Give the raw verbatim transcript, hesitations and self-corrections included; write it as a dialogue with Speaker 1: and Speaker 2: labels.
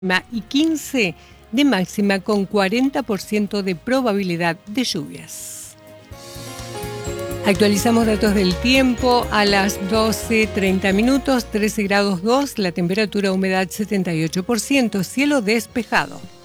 Speaker 1: y quince de máxima con cuarenta por ciento de probabilidad de lluvias. Actualizamos datos del tiempo a las doce treinta minutos, trece grados dos, la temperatura humedad setenta y ocho por ciento, cielo despejado.